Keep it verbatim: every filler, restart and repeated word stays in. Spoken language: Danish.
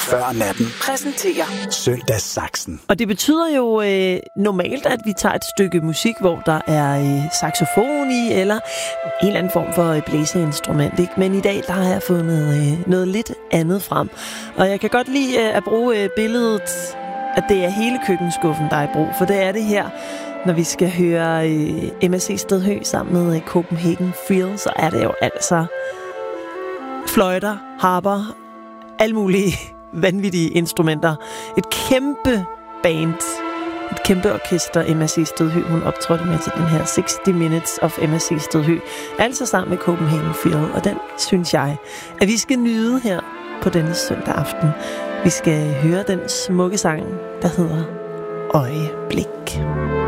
Før natten præsenterer Søndagssaksen. Og det betyder jo øh, normalt, at vi tager et stykke musik, hvor der er øh, saxofon i, eller en eller anden form for øh, blæseinstrument, ikke? Men i dag, der har jeg fundet øh, noget lidt andet frem. Og jeg kan godt lide øh, at bruge øh, billedet, at det er hele køkkenskuffen, der er i brug, for det er det her. Når vi skal høre øh, M S C Stedhø sammen med øh, Copenhagen Feel, så er det jo altså fløjter, harper, alle mulige vanvittige instrumenter. Et kæmpe band, et kæmpe orkester, M S C Stedhø, hun optrådte med til den her sixty minutes of M S C Stedhø. Altså sammen med Copenhagen Feel, og den synes jeg, at vi skal nyde her på denne søndag aften. Vi skal høre den smukke sang, der hedder Øjeblik.